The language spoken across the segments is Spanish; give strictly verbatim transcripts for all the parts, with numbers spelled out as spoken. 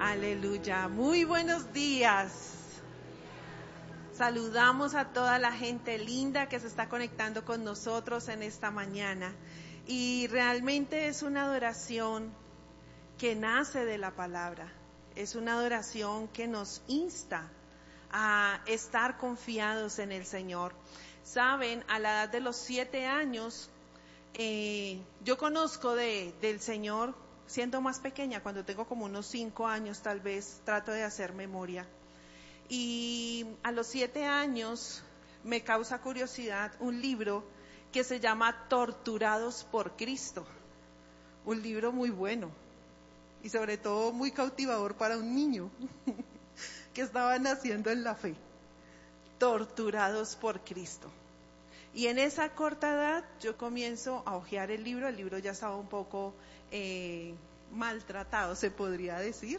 Aleluya. Muy buenos días. Saludamos a toda la gente linda que se está conectando con nosotros en esta mañana. Y realmente es una adoración que nace de la palabra. Es una adoración que nos insta a estar confiados en el Señor. Saben, a la edad de los siete años, eh, yo conozco de, del Señor siendo más pequeña, cuando tengo como unos cinco años tal vez, trato de hacer memoria. Y a los siete años me causa curiosidad un libro que se llama Torturados por Cristo. Un libro muy bueno y sobre todo muy cautivador para un niño que estaba naciendo en la fe. Torturados por Cristo. Y en esa corta edad yo comienzo a hojear el libro, el libro ya estaba un poco eh, maltratado, se podría decir,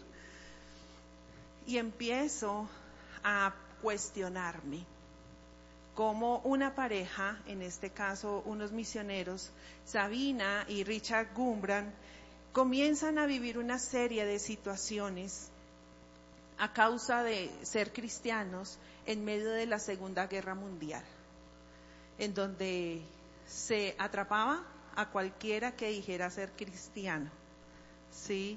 y empiezo a cuestionarme cómo una pareja, en este caso unos misioneros, Sabina y Richard Gumbrand, comienzan a vivir una serie de situaciones a causa de ser cristianos en medio de la Segunda Guerra Mundial, en donde se atrapaba a cualquiera que dijera ser cristiano, ¿sí?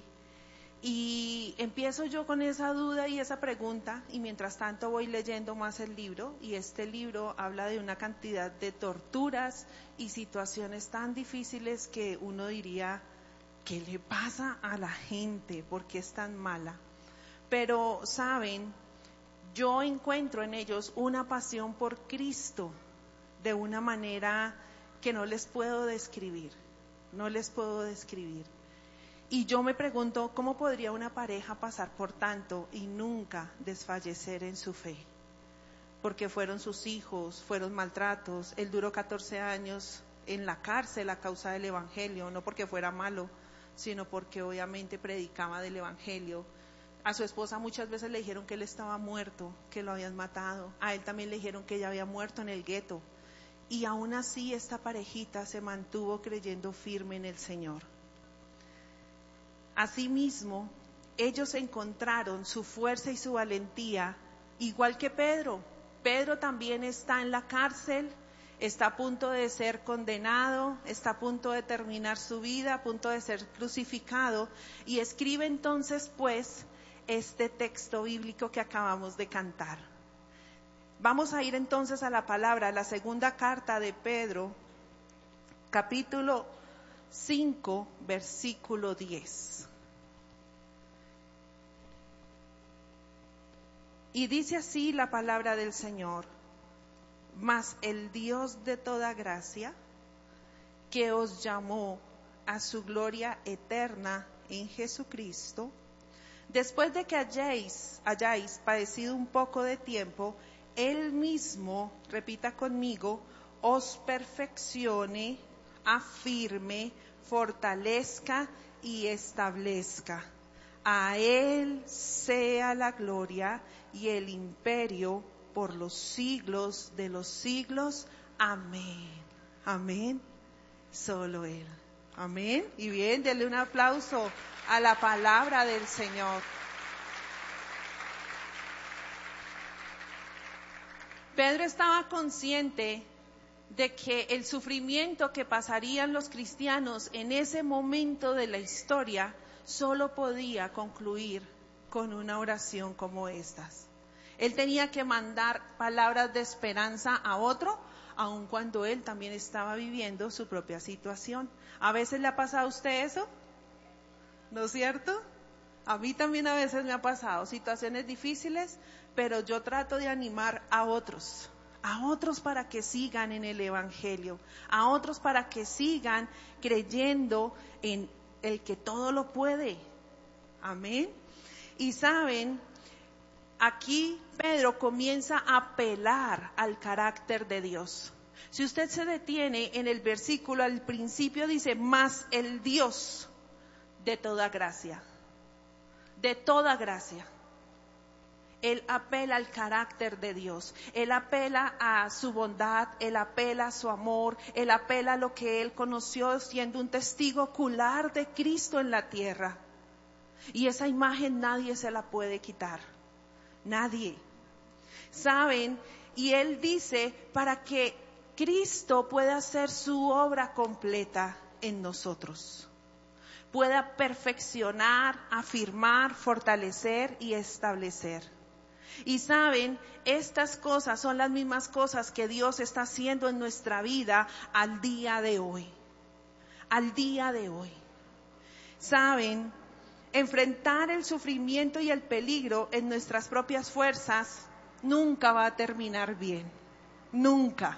Y empiezo yo con esa duda y esa pregunta, y mientras tanto voy leyendo más el libro, y este libro habla de una cantidad de torturas y situaciones tan difíciles que uno diría, ¿qué le pasa a la gente? ¿Por qué es tan mala? Pero, ¿saben? Yo encuentro en ellos una pasión por Cristo de una manera que no les puedo describir, no les puedo describir. Y yo me pregunto, ¿cómo podría una pareja pasar por tanto y nunca desfallecer en su fe? Porque fueron sus hijos, fueron maltratos, él duró catorce años en la cárcel a causa del evangelio, no porque fuera malo, sino porque obviamente predicaba del evangelio. A su esposa muchas veces le dijeron que él estaba muerto, que lo habían matado. A él también le dijeron que ella había muerto en el gueto. Y aún así esta parejita se mantuvo creyendo firme en el Señor. Asimismo, ellos encontraron su fuerza y su valentía, igual que Pedro. Pedro también está en la cárcel, está a punto de ser condenado, está a punto de terminar su vida, a punto de ser crucificado, y escribe entonces pues este texto bíblico que acabamos de cantar. Vamos a ir entonces a la palabra, la segunda carta de Pedro, capítulo cinco, versículo diez. Y dice así la palabra del Señor: mas el Dios de toda gracia, que os llamó a su gloria eterna en Jesucristo, después de que hayáis, hayáis padecido un poco de tiempo, Él mismo, repita conmigo, os perfeccione, afirme, fortalezca y establezca. A Él sea la gloria y el imperio por los siglos de los siglos. Amén. Amén. Solo Él. Amén. Y bien, denle un aplauso a la palabra del Señor. Pedro estaba consciente de que el sufrimiento que pasarían los cristianos en ese momento de la historia solo podía concluir con una oración como estas. Él tenía que mandar palabras de esperanza a otro, aun cuando él también estaba viviendo su propia situación. ¿A veces le ha pasado a usted eso? ¿No es cierto? A mí también a veces me ha pasado situaciones difíciles, pero yo trato de animar a otros, a otros para que sigan en el evangelio, a otros para que sigan creyendo en el que todo lo puede. Amén. Y saben, aquí Pedro comienza a apelar al carácter de Dios. Si usted se detiene en el versículo, al principio dice, mas el Dios de toda gracia, de toda gracia. Él apela al carácter de Dios, Él apela a su bondad, Él apela a su amor, Él apela a lo que Él conoció siendo un testigo ocular de Cristo en la tierra. Y esa imagen nadie se la puede quitar. Nadie. ¿Saben? Y Él dice, para que Cristo pueda hacer su obra completa en nosotros, pueda perfeccionar, afirmar, fortalecer y establecer. Y saben, estas cosas son las mismas cosas que Dios está haciendo en nuestra vida al día de hoy. Al día de hoy. Saben, enfrentar el sufrimiento y el peligro en nuestras propias fuerzas nunca va a terminar bien. Nunca.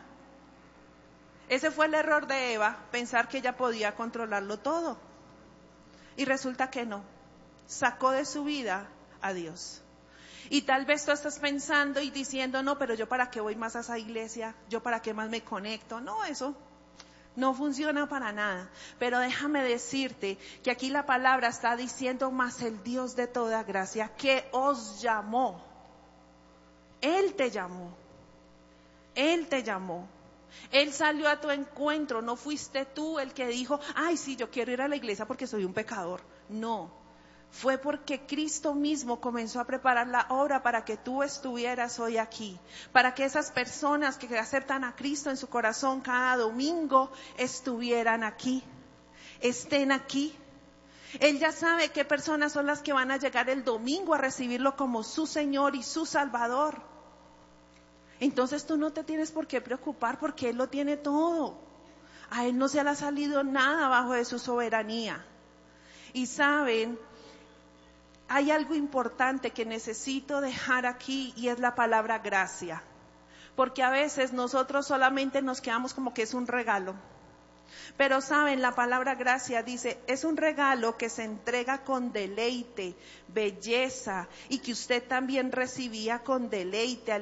Ese fue el error de Eva, pensar que ella podía controlarlo todo. Y resulta que no. Sacó de su vida a Dios. Y tal vez tú estás pensando y diciendo, no, pero yo para qué voy más a esa iglesia, yo para qué más me conecto. No, eso no funciona para nada. Pero déjame decirte que aquí la palabra está diciendo, más el Dios de toda gracia que os llamó. Él te llamó. Él te llamó. Él salió a tu encuentro. No fuiste tú el que dijo, ay, sí, yo quiero ir a la iglesia porque soy un pecador. No. Fue porque Cristo mismo comenzó a preparar la obra para que tú estuvieras hoy aquí, para que esas personas que aceptan a Cristo en su corazón cada domingo estuvieran aquí, estén aquí. Él ya sabe qué personas son las que van a llegar el domingo a recibirlo como su Señor y su Salvador. Entonces tú no te tienes por qué preocupar porque Él lo tiene todo. A Él no se le ha salido nada bajo de su soberanía. Y saben, hay algo importante que necesito dejar aquí y es la palabra gracia. Porque a veces nosotros solamente nos quedamos como que es un regalo. Pero saben, la palabra gracia dice, es un regalo que se entrega con deleite, belleza y que usted también recibía con deleite